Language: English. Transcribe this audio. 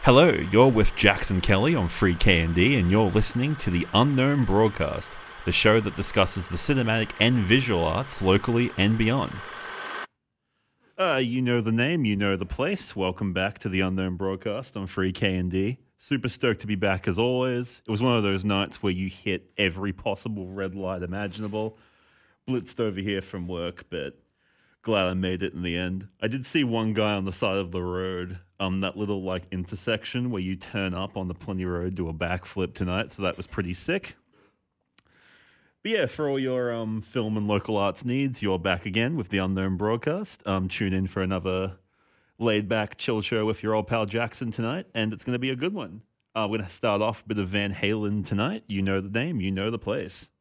Hello, you're with Jackson Kelly on Free K&D, and you're listening to the Unknown Broadcast, the show that discusses the cinematic and visual arts locally and beyond. You know the name, you know the place. Welcome back to the Unknown Broadcast on Free K&D. Super stoked to be back as always. It was one of those nights where you hit every possible red light imaginable. Blitzed over here from work, but glad I made it in the end. I did see one guy on the side of the road, that little intersection where you turn up on the Plenty Road, do a backflip tonight, so that was pretty sick. But yeah, for all your film and local arts needs, you're back again with the Unknown Broadcast. Tune in for another laid-back, chill show with your old pal Jackson tonight, and it's going to be a good one. We're going to start off with a bit of Van Halen tonight. You know the name, you know the place.